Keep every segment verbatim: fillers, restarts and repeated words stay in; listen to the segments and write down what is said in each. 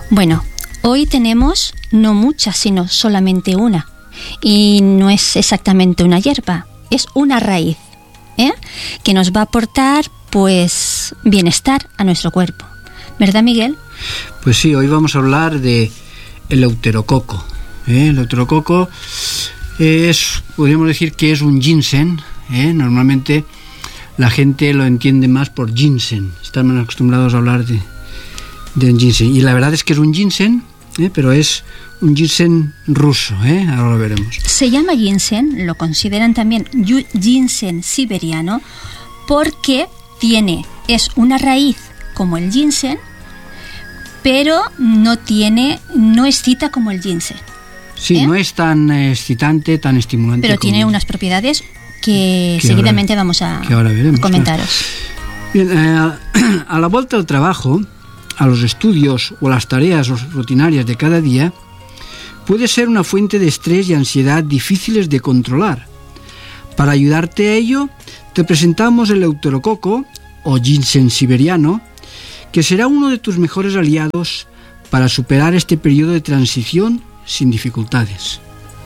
Bueno, hoy tenemos no muchas, sino solamente una. Y no es exactamente una hierba, es una raíz, ¿eh? que nos va a aportar, pues, bienestar a nuestro cuerpo. ¿Verdad, Miguel? Pues sí, hoy vamos a hablar de el Eleuterococo. ¿eh? El Eleuterococo es, podríamos decir que es un ginseng. ¿eh? Normalmente la gente lo entiende más por ginseng. Están más acostumbrados a hablar de, de ginseng. Y la verdad es que es un ginseng, ¿eh? pero es un ginseng ruso. ¿eh? Ahora lo veremos. Se llama ginseng, lo consideran también ginseng siberiano, porque tiene, es una raíz como el ginseng, pero no tiene, no excita como el ginseng. Sí, ¿eh? no es tan excitante, tan estimulante. Pero como tiene unas propiedades que, que seguidamente ahora, vamos a, que ahora veremos, a comentaros. Claro. Bien, eh, a la vuelta al trabajo, a los estudios o a las tareas rutinarias de cada día, puede ser una fuente de estrés y ansiedad difíciles de controlar. Para ayudarte a ello, te presentamos el Eleuterococo, o ginseng siberiano, que será uno de tus mejores aliados para superar este periodo de transición sin dificultades.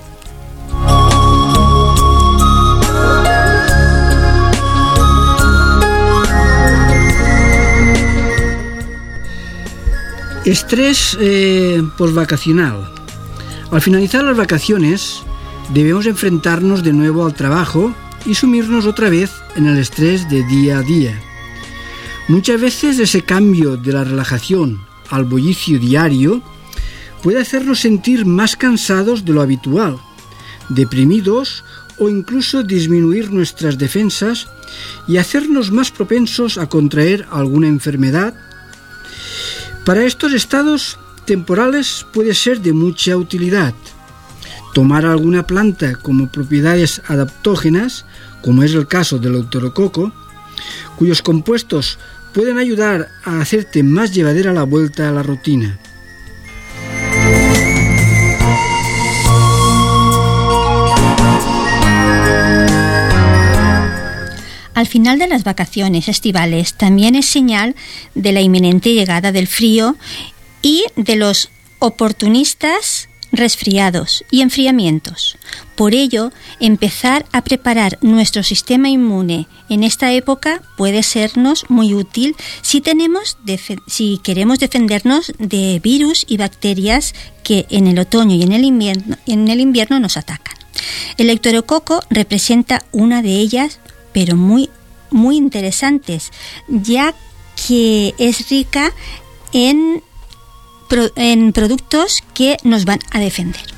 Estrés eh, postvacacional. Al finalizar las vacaciones, debemos enfrentarnos de nuevo al trabajo y sumirnos otra vez en el estrés de día a día. Muchas veces ese cambio de la relajación al bullicio diario puede hacernos sentir más cansados de lo habitual, deprimidos o incluso disminuir nuestras defensas y hacernos más propensos a contraer alguna enfermedad. Para estos estados temporales puede ser de mucha utilidad tomar alguna planta como propiedades adaptógenas, como es el caso del Eleuterococo, cuyos compuestos pueden ayudar a hacerte más llevadera la vuelta a la rutina. Al final de las vacaciones estivales también es señal de la inminente llegada del frío y de los oportunistas resfriados y enfriamientos. Por ello, empezar a preparar nuestro sistema inmune en esta época puede sernos muy útil si tenemos defe- si queremos defendernos de virus y bacterias que en el otoño y en el invierno, en el invierno nos atacan. El Eleuterococo representa una de ellas, pero muy, muy interesantes, ya que es rica en, pro, en productos que nos van a defender.